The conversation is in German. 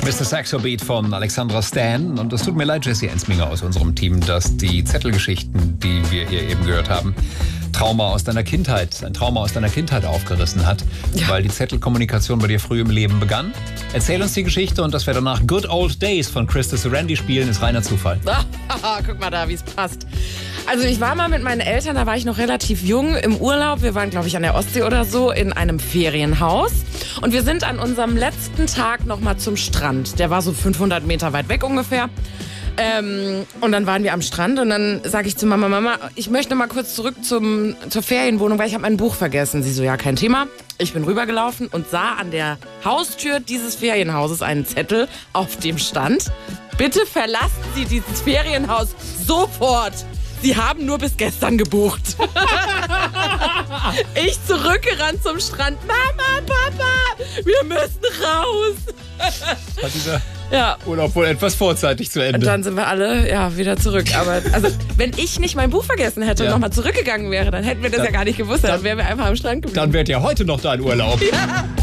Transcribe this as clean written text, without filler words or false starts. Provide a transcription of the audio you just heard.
Mr. Saxo Beat von Alexandra Stan. Und es tut mir leid, Jessie Ensminger aus unserem Team, dass die Zettelgeschichten, die wir hier eben gehört haben, ein Trauma aus deiner Kindheit aufgerissen hat, weil die Zettelkommunikation bei dir früh im Leben begann. Erzähl uns die Geschichte und dass wir danach Good Old Days von Christa Sorrenti spielen, ist reiner Zufall. Guck mal da, wie es passt. Also ich war mal mit meinen Eltern, da war ich noch relativ jung, im Urlaub. Wir waren, glaube ich, an der Ostsee oder so, in einem Ferienhaus. Und wir sind an unserem letzten Tag noch mal zum Strand. Der war so 500 Meter weit weg ungefähr. Und dann waren wir am Strand und dann sage ich zu Mama, ich möchte mal kurz zurück zur Ferienwohnung, weil ich habe mein Buch vergessen. Sie so, ja, kein Thema. Ich bin rübergelaufen und sah an der Haustür dieses Ferienhauses einen Zettel, auf dem stand: Bitte verlassen Sie dieses Ferienhaus sofort. Sie haben nur bis gestern gebucht. Ich zurückgerannt zum Strand. Mama, Papa, wir müssen raus. Hat dieser Urlaub wohl etwas vorzeitig zu Ende. Und dann sind wir alle wieder zurück. Aber also, wenn ich nicht mein Buch vergessen hätte und nochmal zurückgegangen wäre, dann hätten wir das ja gar nicht gewusst. Dann wären wir einfach am Strand geblieben. Dann wäre ja heute noch dein Urlaub. Ja.